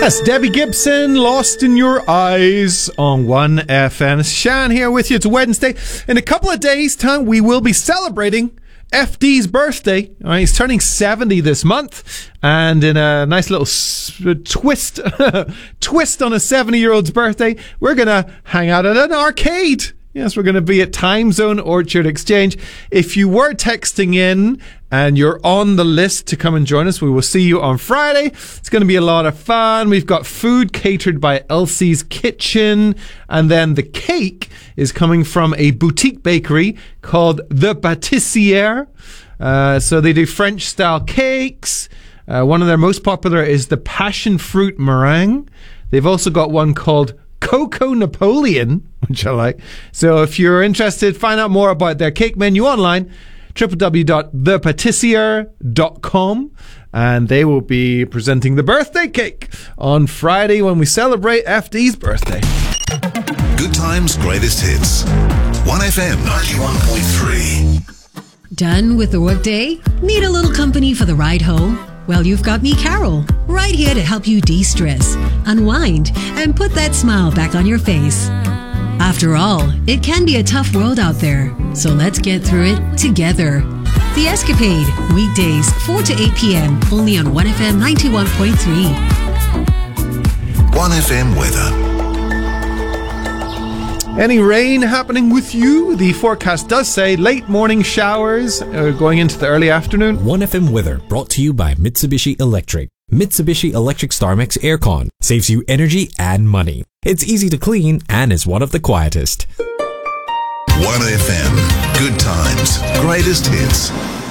Yes, Debbie Gibson, Lost in Your Eyes on 1FM. It's Shan here with you. It's Wednesday. In a couple of days' time, we will be celebrating FD's birthday. All right, he's turning 70 this month. And in a nice little twist on a 70-year-old's birthday, we're going to hang out at an arcade. Yes, we're going to be at Time Zone Orchard Exchange. If you were texting in and you're on the list to come and join us, we will see you on Friday. It's going to be a lot of fun. We've got food catered by Elsie's Kitchen. And then the cake is coming from a boutique bakery called The Pâtissière. So they do French-style cakes. One of their most popular is the passion fruit meringue. They've also got one called Cocoa Napoleon, which I like. So if you're interested, find out more about their cake menu online, www.thepatissiere.com, and they will be presenting the birthday cake on Friday when we celebrate FD's birthday. Good times, greatest hits. 1FM 91.3. Done with the workday? Need a little company for the ride home? Well, you've got me, Carol, right here to help you de-stress, unwind, and put that smile back on your face. After all, it can be a tough world out there, so let's get through it together. The Escapade, weekdays, 4 to 8 p.m., only on 1FM 91.3. 1FM weather. Any rain happening with you? The forecast does say late morning showers going into the early afternoon. 1FM weather brought to you by Mitsubishi Electric. Mitsubishi Electric StarMix Aircon saves you energy and money. It's easy to clean and is one of the quietest. 1FM. Good times, greatest hits.